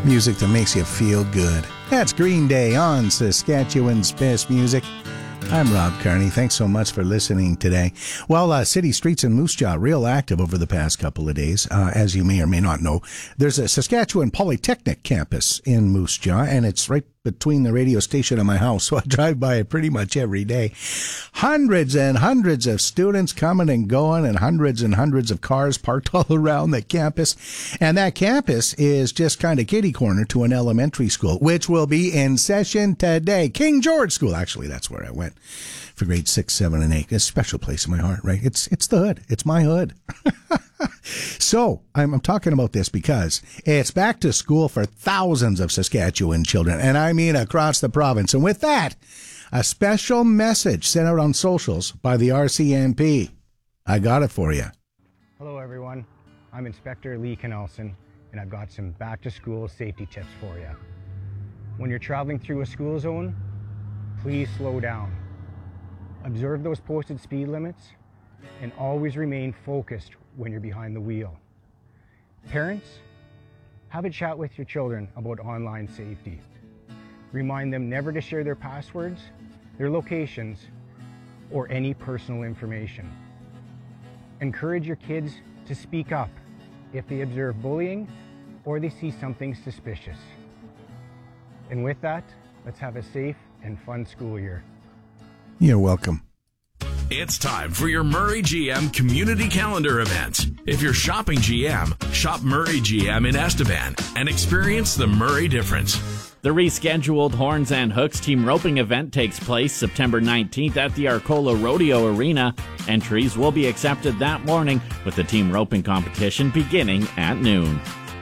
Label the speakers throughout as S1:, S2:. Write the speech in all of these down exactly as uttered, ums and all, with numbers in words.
S1: Music that makes you feel good. That's Green Day on Saskatchewan's Best Music. I'm Rob Carney. Thanks so much for listening today. Well, uh, city streets in Moose Jaw, real active over the past couple of days. Uh, as you may or may not know, there's a Saskatchewan Polytechnic campus in Moose Jaw, and it's right between the radio station and my house, so I drive by it pretty much every day. Hundreds and hundreds of students coming and going, and hundreds and hundreds of cars parked all around the campus. And that campus is just kind of kitty corner to an elementary school, which will be in session today. King George School, actually, that's where I went for grades six, seven, and eight. It's a special place in my heart, right? It's it's the hood. It's my hood. So I'm, I'm talking about this because it's back to school for thousands of Saskatchewan children, and I mean across the province. And with that, a special message sent out on socials by the R C M P. I got it for you.
S2: Hello, everyone. I'm Inspector Lee Canelson, and I've got some back-to-school safety tips for you. When you're traveling through a school zone, please slow down. Observe those posted speed limits and always remain focused when you're behind the wheel. Parents, have a chat with your children about online safety. Remind them never to share their passwords, their locations, or any personal information. Encourage your kids to speak up if they observe bullying or they see something suspicious. And with that, let's have a safe and fun school year.
S1: You're welcome.
S3: It's time for your Murray G M community calendar events. If you're shopping G M, shop Murray G M in Estevan and experience the Murray difference.
S4: The rescheduled Horns and Hooks team roping event takes place September nineteenth at the Arcola Rodeo Arena. Entries will be accepted that morning with the team roping competition beginning at noon.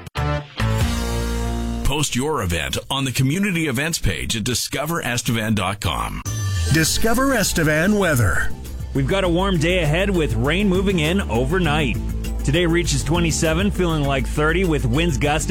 S3: Post your event on the community events page at discover estevan dot com.
S5: Discover Estevan weather.
S6: We've got a warm day ahead with rain moving in overnight. Today reaches twenty-seven, feeling like thirty with winds gusting